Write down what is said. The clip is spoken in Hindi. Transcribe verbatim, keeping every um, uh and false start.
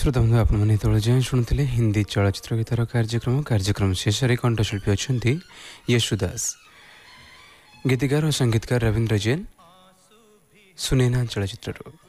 श्रोता बंधु आपने तो जाए शुणुले हिंदी चलचित्र गीतार कार्यक्रम कार्यक्रम शेष में कंठशिल्पी अच्छा यशुदास, गीतिकार और संगीतकार रविंद्र जैन, सुनैना चलचित्र।